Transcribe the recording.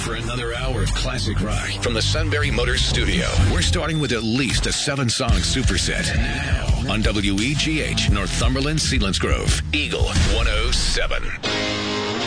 for another hour of classic rock from the Sunbury Motors studio. We're starting with at least a 7-song superset. Now on WEGH, Northumberland, Selinsgrove, Eagle 107.